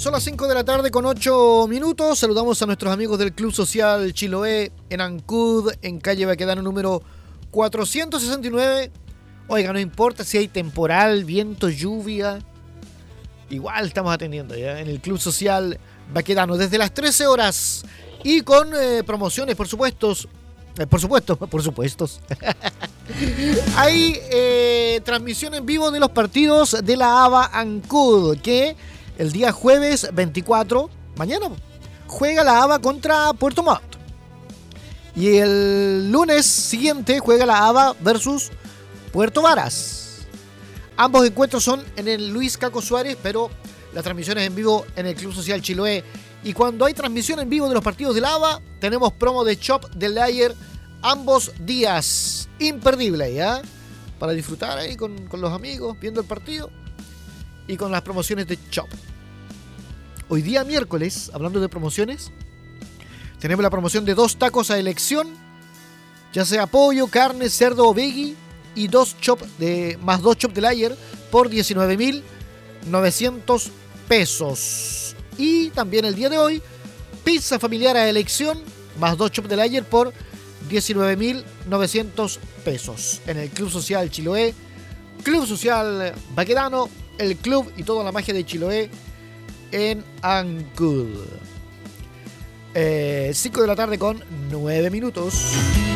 Son las 5 de la tarde con 8 minutos. Saludamos a nuestros amigos del Club Social Chiloé en Ancud, en calle Baquedano número 469. Oiga, no importa si hay temporal, viento, lluvia. Igual estamos atendiendo ya en el Club Social Baquedano desde las 13 horas. Y con promociones, por supuesto. Por supuesto. Hay transmisión en vivo de los partidos de la ABA Ancud, que el día jueves 24, mañana, juega la ABA contra Puerto Montt. Y el lunes siguiente juega la ABA versus Puerto Varas. Ambos encuentros son en el Luis Caco Suárez, pero la transmisión es en vivo en el Club Social Chiloé. Y cuando hay transmisión en vivo de los partidos de la ABA, tenemos promo de Chop del Layer ambos días. Imperdible, ¿ya? Para disfrutar ahí con los amigos, viendo el partido. Y con las promociones de Chop. Hoy día miércoles, hablando de promociones, tenemos la promoción de 2 tacos a elección, ya sea pollo, carne, cerdo o veggie, y 2 chop más 2 chop del ayer por 19.900 pesos. Y también el día de hoy, pizza familiar a elección más 2 chop del ayer por 19.900 pesos en el Club Social Chiloé, Club Social Baquedano, el club y toda la magia de Chiloé en Ancud. 5 de la tarde con 9 minutos.